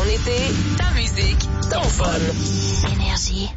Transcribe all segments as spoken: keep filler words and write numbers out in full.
été, ta musique, ton fun. Énergie.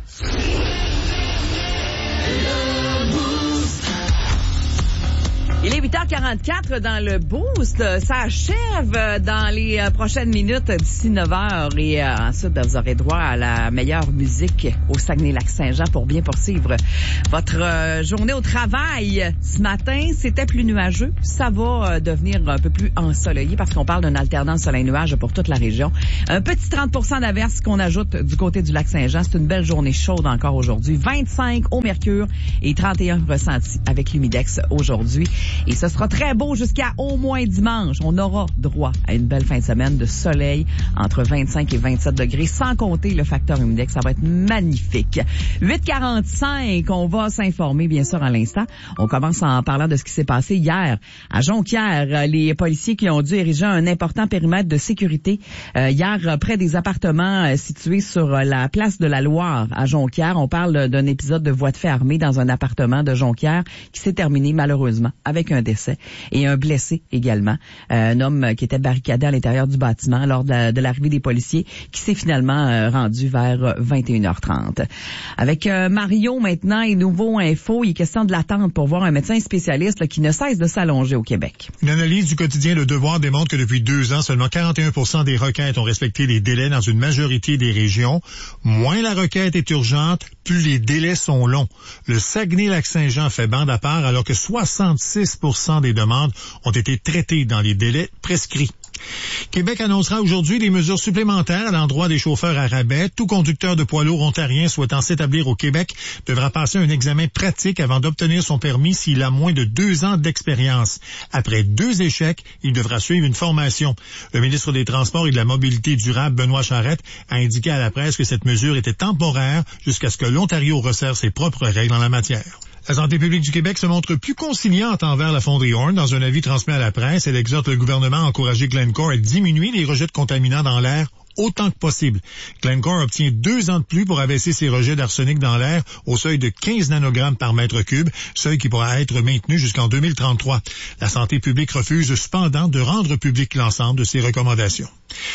Il est huit heures quarante-quatre dans le Boost. Ça achève dans les prochaines minutes d'ici neuf heures. Et euh, ensuite, vous aurez droit à la meilleure musique au Saguenay-Lac-Saint-Jean pour bien poursuivre votre euh, journée au travail. Ce matin, c'était plus nuageux. Ça va euh, devenir un peu plus ensoleillé parce qu'on parle d'une alternance soleil-nuage pour toute la région. Un petit trente pour cent d'averses qu'on ajoute du côté du Lac-Saint-Jean. C'est une belle journée chaude encore aujourd'hui. vingt-cinq au mercure et trente et un ressentis avec l'humidex aujourd'hui. Et ce sera très beau jusqu'à au moins dimanche. On aura droit à une belle fin de semaine de soleil entre vingt-cinq et vingt-sept degrés, sans compter le facteur humidex. Ça va être magnifique. huit quarante-cinq, on va s'informer, bien sûr, à l'instant. On commence en parlant de ce qui s'est passé hier à Jonquière. Les policiers qui ont dû ériger un important périmètre de sécurité euh, hier près des appartements euh, situés sur la place de la Loire à Jonquière. On parle d'un épisode de voie de fait armée dans un appartement de Jonquière qui s'est terminé malheureusement avec un décès et un blessé également. Euh, un homme qui était barricadé à l'intérieur du bâtiment lors de, la, de l'arrivée des policiers qui s'est finalement euh, rendu vers vingt et une heures trente. Avec euh, Mario maintenant et Nouveau Info, il est question de l'attente pour voir un médecin spécialiste là, qui ne cesse de s'allonger au Québec. Une analyse du quotidien Le Devoir démontre que depuis deux ans, seulement quarante et un pour cent des requêtes ont respecté les délais dans une majorité des régions. Moins la requête est urgente, plus les délais sont longs. Le Saguenay-Lac-Saint-Jean fait bande à part alors que soixante-six pour cent des demandes ont été traitées dans les délais prescrits. Québec annoncera aujourd'hui des mesures supplémentaires à l'endroit des chauffeurs à rabais. Tout conducteur de poids lourd ontarien souhaitant s'établir au Québec devra passer un examen pratique avant d'obtenir son permis s'il a moins de deux ans d'expérience. Après deux échecs, il devra suivre une formation. Le ministre des Transports et de la Mobilité durable, Benoît Charette, a indiqué à la presse que cette mesure était temporaire jusqu'à ce que l'Ontario resserre ses propres règles en la matière. La santé publique du Québec se montre plus conciliante envers la fonderie Horn. Dans un avis transmis à la presse, elle exhorte le gouvernement à encourager Glencore à diminuer les rejets de contaminants dans l'air autant que possible. Glencore obtient deux ans de plus pour abaisser ses rejets d'arsenic dans l'air au seuil de quinze nanogrammes par mètre cube, seuil qui pourra être maintenu jusqu'en deux mille trente-trois. La santé publique refuse cependant de rendre public l'ensemble de ses recommandations.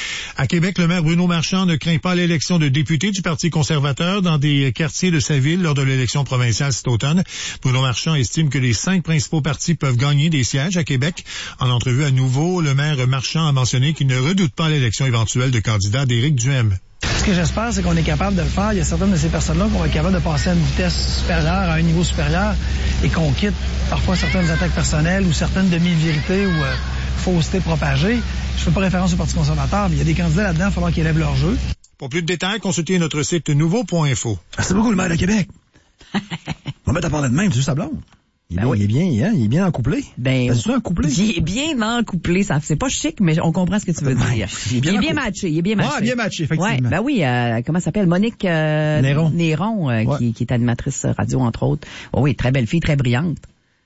À Québec, le maire Bruno Marchand ne craint pas l'élection de députés du Parti conservateur dans des quartiers de sa ville lors de l'élection provinciale cet automne. Bruno Marchand estime que les cinq principaux partis peuvent gagner des sièges à Québec. En entrevue à Nouveau, le maire Marchand a mentionné qu'il ne redoute pas l'élection éventuelle de candidat d'Éric Duhem. Ce que j'espère, c'est qu'on est capable de le faire. Il y a certaines de ces personnes-là qu'on va être capable de passer à une vitesse supérieure, à un niveau supérieur, et qu'on quitte parfois certaines attaques personnelles ou certaines demi-vérités ou euh, faussetés propagées. Je fais pas référence au Parti conservateur, mais il y a des candidats là-dedans, il va falloir qu'ils élèvent leur jeu. Pour plus de détails, consultez notre site nouveau point info. Merci beaucoup, le maire de Québec. On va mettre à parler de même, c'est juste sa blonde. Il est, ben bien, oui. il est bien, hein, il est bien encouplé. Ben, c'est un couplé. Il est bien encouplé, ça, c'est pas chic, mais on comprend ce que tu veux ben, dire. Il est bien, il est bien matché, il est bien matché. Ouais, bien matché, effectivement. Ouais, ben oui, euh, comment ça s'appelle? Monique euh, Néron, Néron euh, ouais. qui, qui est animatrice radio, entre autres. Oh, oui, très belle fille, très brillante.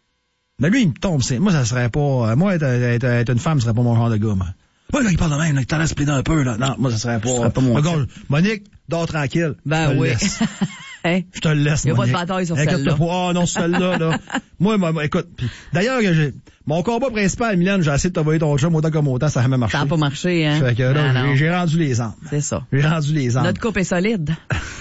Mais lui, il me tombe, c'est, moi, ça serait pas, moi, être, être, être une femme, ce serait pas mon genre de gars, moi. Ouais, là, il parle de même, là, que t'en laisses plaider un peu, là. Non, moi, ça serait pas, ça serait pas mon regarde, Monique, dors tranquille. Ben oui. Hein? Je te le laisse, il n'y a Monique. pas de bataille sur celle-là. Ah, oh, non, celle-là, là. moi, moi, écoute, pis, d'ailleurs, j'ai, mon combat principal, Mylène, j'ai essayé de t'envoyer ton chum autant comme autant, ça n'a jamais marché. Ça n'a pas marché, hein. Fait que là, ah, j'ai, j'ai rendu les armes. C'est ça. J'ai rendu les armes. Notre coupe est solide.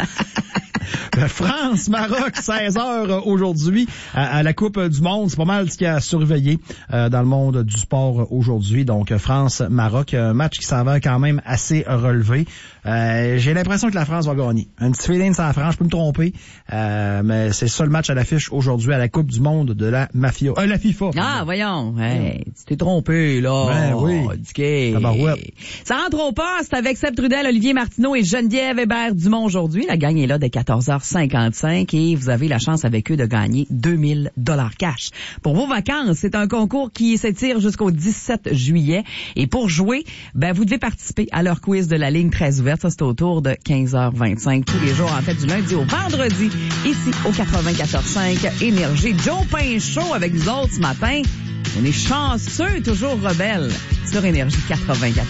France-Maroc, seize heures aujourd'hui à, à la Coupe du Monde. C'est pas mal ce qu'il y a à surveiller euh, dans le monde du sport aujourd'hui. Donc, France-Maroc, un match qui s'avère quand même assez relevé. Euh, j'ai l'impression que la France va gagner. Un petit feeling sans la France, je peux me tromper, euh, mais c'est ça le match à l'affiche aujourd'hui à la Coupe du Monde de la Mafia. Euh, la FIFA. Ah, voyons. Hey, tu t'es trompé, là. Ben oui. Okay. Tabarouette. Ça rentre au poste avec Seb Trudel, Olivier Martineau et Geneviève Hébert-Dumont aujourd'hui. La gang est là dès quatorze heures cinquante-cinq et vous avez la chance avec eux de gagner deux mille dollars cash. Pour vos vacances, c'est un concours qui s'étire jusqu'au dix-sept juillet. Et pour jouer, ben, vous devez participer à leur quiz de la ligne très ouverte. Ça, c'est autour de quinze heures vingt-cinq tous les jours, en fait, du lundi au vendredi, ici au quatre-vingt-quatorze cinq Énergie. Joe Pinchot avec nous autres ce matin. On est chanceux, toujours rebelles sur Énergie quatre-vingt-quatorze.